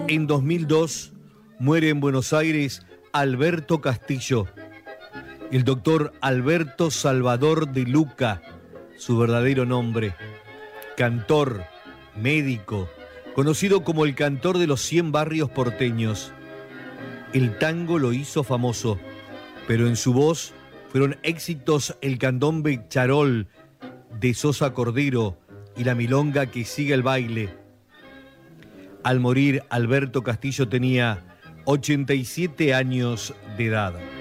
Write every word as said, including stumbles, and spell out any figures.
En dos mil dos muere en Buenos Aires Alberto Castillo, el doctor Alberto Salvador de Luca, su verdadero nombre. Cantor, médico, conocido como el cantor de los cien barrios porteños. El tango lo hizo famoso, pero en su voz fueron éxitos el candombe Charol de Sosa Cordero y la milonga Que siga el baile. Al morir, Alberto Castillo tenía ochenta y siete años de edad.